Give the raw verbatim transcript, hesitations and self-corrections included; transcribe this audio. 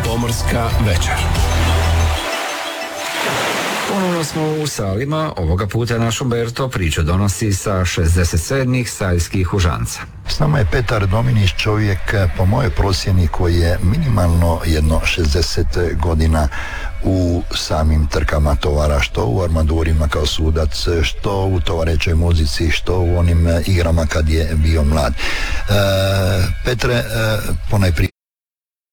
Pomorska večer. Ponovno smo u Salima, ovoga puta naš Umberto priču donosi sa šezdeset sedmih saljskih Užanca. S nama je Petar Dominić, čovjek po mojoj procjeni koji je minimalno jedno šezdeset godina u samim trkama tovara, što u armadurima kao sudac, što u tovarećoj muzici, što u onim igrama kad je bio mlad. E, Petre, e, ponajprije